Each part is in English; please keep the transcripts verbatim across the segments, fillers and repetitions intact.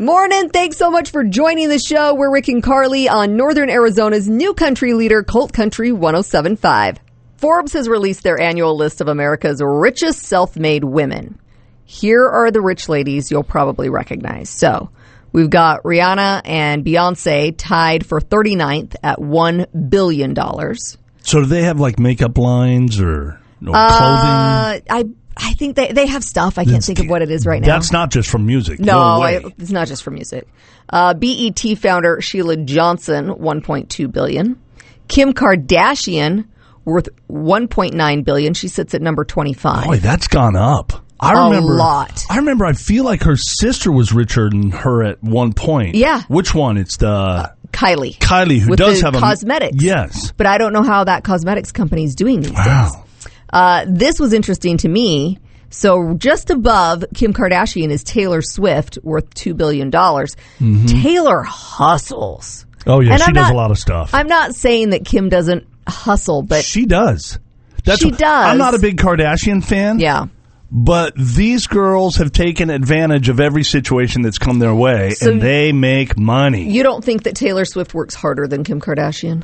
Morning. Thanks so much for joining the show. We're Rick and Carly on Northern Arizona's new country leader, Colt Country one oh seven point five. Forbes has released their annual list of America's richest self-made women. Here are the rich ladies you'll probably recognize. So we've got Rihanna and Beyonce tied for thirty-ninth at one billion dollars. So do they have like makeup lines or, or uh, clothing? I I think they, they have stuff. I can't It's, think of what it is right now. That's not just from music. No, No I, way. it's not just for music. Uh, B E T founder Sheila Johnson, one point two billion dollars. Kim Kardashian, worth one point nine billion dollars. She sits at number twenty-five. Boy, that's gone up. I A remember, lot. I remember. I feel like her sister was richer than her at one point. Yeah. Which one? It's the Uh, Kylie. Kylie who with does the have a cosmetics. Yes. But I don't know how that cosmetics company is doing these Wow. days. Uh, this was interesting to me. So just above Kim Kardashian is Taylor Swift, worth two billion dollars. Mm-hmm. Taylor hustles. Oh yeah, And she I'm does not- a lot of stuff. I'm not saying that Kim doesn't hustle, but she does. That's She what- does. I'm not a big Kardashian fan. yeah. But these girls have taken advantage of every situation that's come their way, So and they make money. You don't think that Taylor Swift works harder than Kim Kardashian?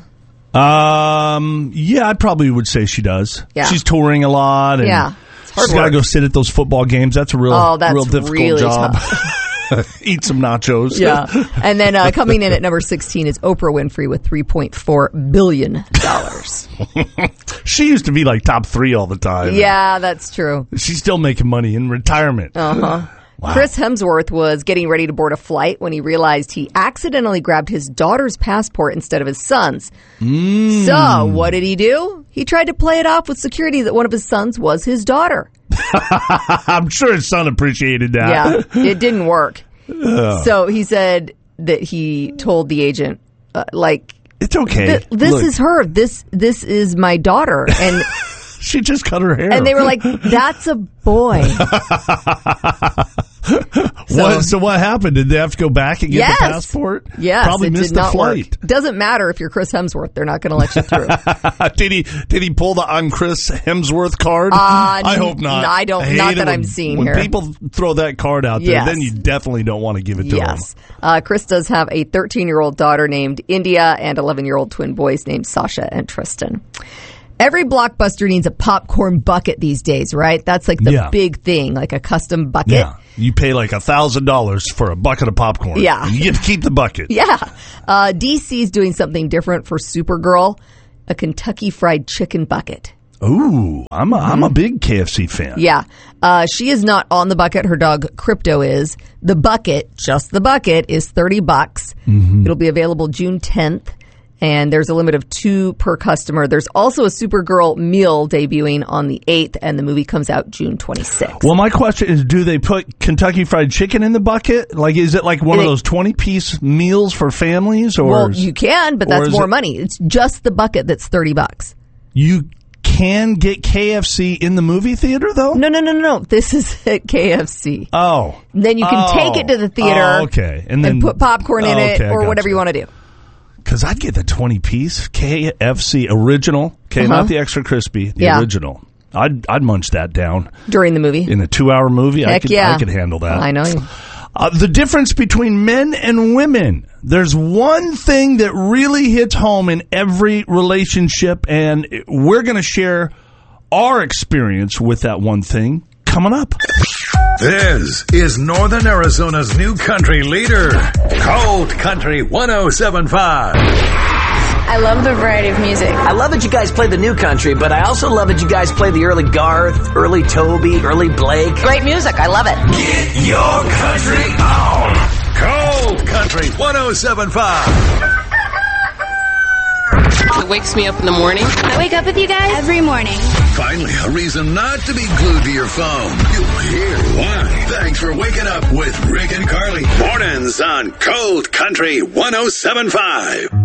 Um, yeah, I probably would say she does. Yeah. She's touring a lot, and Yeah. It's hard she's got to work. go sit at those football games. That's a real, Oh, that's real difficult really job. tough. Eat some nachos. Yeah. And then uh, coming in at number sixteen is Oprah Winfrey with three point four billion dollars. She used to be like top three all the time. Yeah, that's true. She's still making money in retirement. Uh-huh. Wow. Chris Hemsworth was getting ready to board a flight when he realized he accidentally grabbed his daughter's passport instead of his son's. Mm. So what did he do? He tried to play it off with security that one of his sons was his daughter. I'm sure his son appreciated that. Yeah, it didn't work. So he said that he told the agent, uh, like, It's okay. "Th- this Look, is her. This this is my daughter." And she just cut her hair. and they were like, "That's a boy." What, so what happened? Did they have to go back and get Yes. the passport? Yes, Probably it missed did the not flight. work. Doesn't matter if you're Chris Hemsworth; they're not going to let you through. did he? Did he pull the "I'm Chris Hemsworth" card? Uh, I hope not. I don't- hate not it that when, I'm seeing when here. people throw that card out there, Yes. then you definitely don't want to give it to Yes, them. uh, Chris does have a thirteen-year-old daughter named India and eleven-year-old twin boys named Sasha and Tristan. Every Blockbuster needs a popcorn bucket these days, right? That's like the Yeah. big thing, like a custom bucket. Yeah, you pay like a thousand dollars for a bucket of popcorn. Yeah. and you get to keep the bucket. Yeah. Uh, D C's doing something different for Supergirl, a Kentucky Fried Chicken bucket. Ooh, I'm a, I'm a big K F C fan. Yeah. Uh, she is not on the bucket. Her dog Crypto is. The bucket, just the bucket, is thirty bucks. Mm-hmm. It'll be available June tenth. And there's a limit of two per customer. There's also a Supergirl meal debuting on the eighth, and the movie comes out June twenty-sixth. Well, my question is, do they put Kentucky Fried Chicken in the bucket? Like, is it like one They- of those twenty-piece meals for families? Or Well, is- you can, but or that's is more it- money. It's just the bucket that's thirty bucks. You can get K F C in the movie theater, though? No, no, no, no, no. This is at K F C. Oh. Then you can Oh. take it to the theater Oh, okay. and, And then put popcorn in Oh, it okay, I or gotcha. whatever you want to do. Because I'd get the twenty-piece K F C original. Okay, Uh-huh. not the extra crispy, the Yeah. original. I'd I'd munch that down During the movie. in a two-hour movie. I Heck could yeah. I could handle that. I know you. Uh, the difference between men and women. There's one thing that really hits home in every relationship, and we're going to share our experience with that one thing coming up. This is Northern Arizona's new country leader, Colt Country one oh seven point five. I love the variety of music. I love that you guys play the new country, but I also love that you guys play the early Garth, early Toby, early Blake. Great music. I love it. Get your country on. Colt Country one oh seven point five. It wakes me up in the morning. I wake up with you guys every morning. Finally, a reason not to be glued to your phone. You'll hear why. Thanks for waking up with Rick and Carly. Mornings on Colt Country one oh seven point five.